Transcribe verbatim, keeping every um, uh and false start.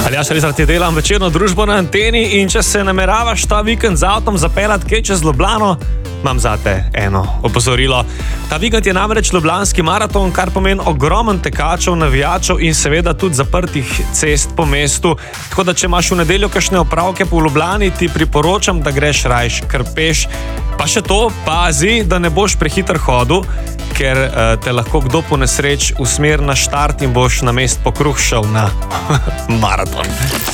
Aljaž Rezar, ti delam večerno družbo na Anteni in če se nameravaš ta vikend z avtom zapeljati kaj čez Ljubljano, imam zate eno opozorilo. Ta vikend je namreč ljubljanski maraton, kar pomeni ogromen tekačev, navijačev in seveda tudi zaprtih cest po mestu. Tako da, če imaš v nedeljo kakšne opravke po Ljubljani, ti priporočam, da greš rajš kar peš. Pa še to, pazi, da ne boš prehiter hodil, ker uh, te lahko kdo po nesreč usmer na štart in boš na mest po kruh šel na maraton.